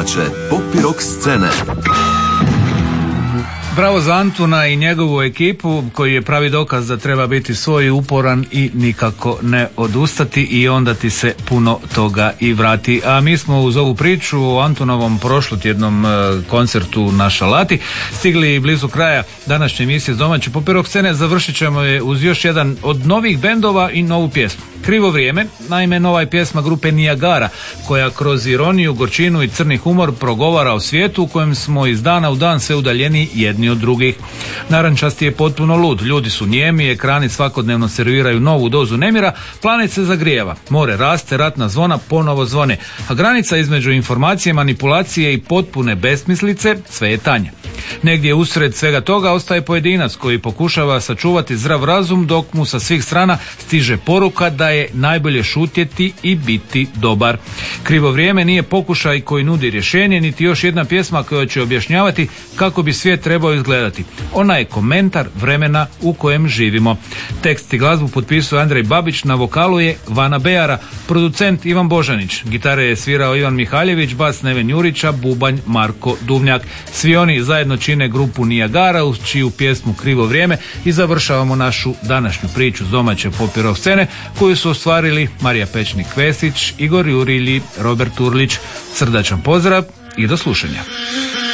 domaće pop i rock scene. Bravo za Antuna i njegovu ekipu koji je pravi dokaz da treba biti svoj, uporan i nikako ne odustati i onda ti se puno toga i vrati. A mi smo uz ovu priču o Antunovom prošlotjednom koncertu na Šalati stigli blizu kraja današnje emisije domaće pop i rock scene. Završit ćemo je uz još jedan od novih bendova i novu pjesmu. Krivo vrijeme, naime nova je pjesma grupe Niagara koja kroz ironiju, gorčinu i crni humor progovara o svijetu u kojem smo iz dana u dan sve udaljeni jedni od drugih. Narančasti je potpuno lud, ljudi su nijemi, ekrani svakodnevno serviraju novu dozu nemira, planet se zagrijeva, more raste, ratna zvona ponovo zvone, a granica između informacije, manipulacije i potpune besmislice sve je tanja. Negdje usred svega toga ostaje pojedinac koji pokušava sačuvati zdrav razum dok mu sa svih strana stiže poruka da je najbolje šutjeti i biti dobar. Krivo vrijeme nije pokušaj koji nudi rješenje, niti još jedna pjesma koja će objašnjavati kako bi svijet trebao izgledati. Ona je komentar vremena u kojem živimo. Tekst i glazbu potpisuje Andrej Babić, na vokalu je Vana Bejara, producent Ivan Božanić, gitare je svirao Ivan Mihaljević, bas Neven Jurića, bubanj Marko Duvnjak. Svi oni zajedno čine grupu Niagara uz čiju pjesmu Krivo vrijeme i završavamo našu današnju priču s domaće pop i rock scene koju su ostvarili Marija Pečnik-Vesić, Igor Jurilji, Robert Urlić. Srdačan pozdrav i do slušanja.